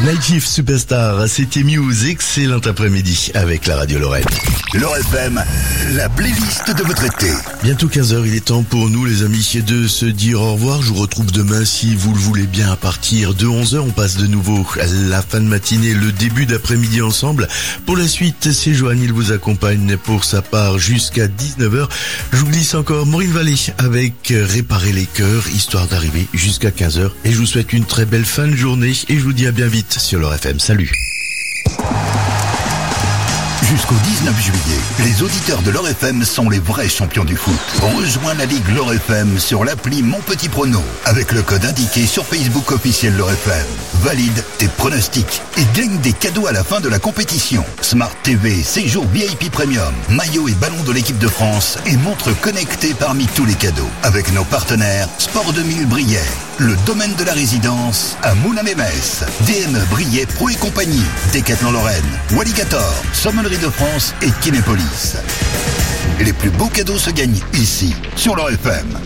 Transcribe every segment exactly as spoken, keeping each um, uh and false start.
Night Shift Superstar, c'était Muse, excellent après-midi avec la radio Lorraine. L'Or F M, la playlist de votre été. Bientôt quinze heures, il est temps pour nous les amis de se dire au revoir. Je vous retrouve demain si vous le voulez bien à partir de onze heures. On passe de nouveau à la fin de matinée, le début d'après-midi ensemble. Pour la suite, c'est Joanne, il vous accompagne pour sa part jusqu'à dix-neuf heures. Je vous glisse encore Maureen Vallée avec Réparer les cœurs, histoire d'arriver jusqu'à quinze heures. Et je vous souhaite une très belle fin de journée et je vous dis à bien vite sur l'Or F M. Salut. Jusqu'au dix-neuf juillet, les auditeurs de l'Or F M sont les vrais champions du foot. Rejoins la Ligue l'Or F M sur l'appli Mon Petit Prono avec le code indiqué sur Facebook officiel l'Or F M. Valide tes pronostics et gagne des cadeaux à la fin de la compétition. Smart T V, séjour V I P Premium, maillot et ballon de l'équipe de France et montre connectée parmi tous les cadeaux. Avec nos partenaires Sport deux mille Briey, le domaine de la résidence à Moulins-Mémès, D M E Briey Pro et compagnie, Décathlon Lorraine, Walligator, Sommellerie de France et Kinépolis. Les plus beaux cadeaux se gagnent ici, sur l'Or F M.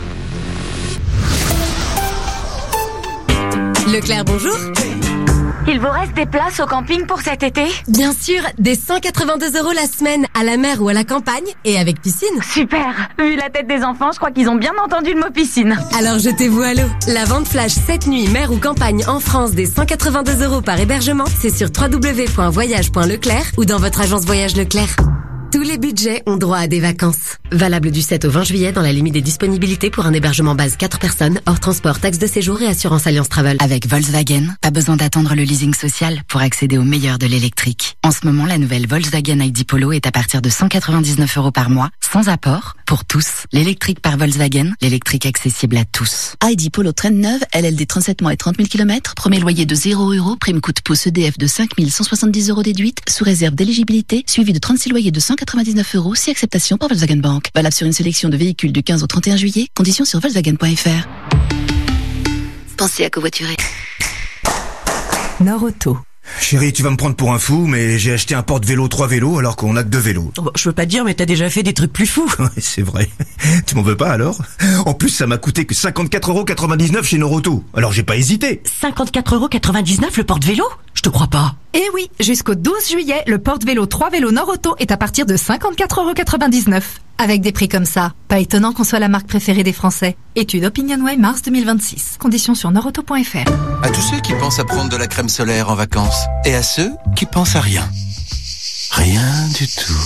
Leclerc, bonjour. Il vous reste des places au camping pour cet été? Bien sûr, des cent quatre-vingt-deux euros la semaine, à la mer ou à la campagne, et avec piscine. Super. Vu la tête des enfants, je crois qu'ils ont bien entendu le mot piscine. Alors jetez-vous à l'eau. La vente flash cette nuit, mer ou campagne en France des cent quatre-vingt-deux euros par hébergement, c'est sur w w w point voyage point leclerc ou dans votre agence Voyage Leclerc. Tous les budgets ont droit à des vacances. Valable du sept au vingt juillet dans la limite des disponibilités pour un hébergement base quatre personnes, hors transport, taxe de séjour et assurance Alliance Travel. Avec Volkswagen, pas besoin d'attendre le leasing social pour accéder au meilleur de l'électrique. En ce moment, la nouvelle Volkswagen I D Polo est à partir de cent quatre-vingt-dix-neuf euros par mois, sans apport, pour tous. L'électrique par Volkswagen, l'électrique accessible à tous. I D Polo traîne neuve, L L D trente-sept mois et trente mille kilomètres, premier loyer de zéro euros, prime coût pouce E D F de cinq mille cent soixante-dix euros déduite, sous réserve d'éligibilité, suivi de trente-six loyers de cent quatre-vingt-dix-neuf euros, si acceptation par Volkswagen Bank. Valable sur une sélection de véhicules du quinze au trente et un juillet, conditions sur volkswagen point f r. Pensez à covoiturer. Nord-Auto. Chérie, tu vas me prendre pour un fou, mais j'ai acheté un porte-vélo trois vélos alors qu'on a que deux vélos. Bon, je veux pas te dire, mais t'as déjà fait des trucs plus fous. Ouais, c'est vrai. Tu m'en veux pas alors? En plus, ça m'a coûté que cinquante-quatre euros quatre-vingt-dix-neuf chez Nord-Auto. Alors j'ai pas hésité. cinquante-quatre euros quatre-vingt-dix-neuf le porte-vélo? Je te crois pas. Eh oui, jusqu'au douze juillet, le porte-vélo trois vélos Nord-Auto est à partir de cinquante-quatre euros quatre-vingt-dix-neuf. Avec des prix comme ça, pas étonnant qu'on soit la marque préférée des Français. Étude OpinionWay mars deux mille vingt-six. Conditions sur nordauto point f r. À tous ceux qui pensent à prendre de la crème solaire en vacances et à ceux qui pensent à rien. Rien du tout.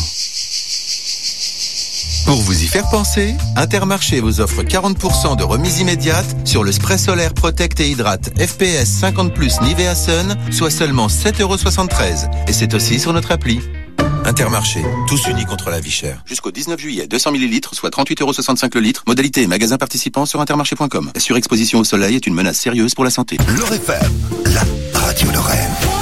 Pour vous y faire penser, Intermarché vous offre quarante pour cent de remise immédiate sur le spray solaire Protect et Hydrate F P S cinquante plus Nivea Sun, soit seulement sept euros soixante-treize. Et c'est aussi sur notre appli. Intermarché, tous unis contre la vie chère. Jusqu'au dix-neuf juillet, deux cents millilitres, soit trente-huit euros soixante-cinq le litre. Modalité et magasin participant sur intermarché point com. La surexposition au soleil est une menace sérieuse pour la santé. L'Or F M, la radio Lorraine.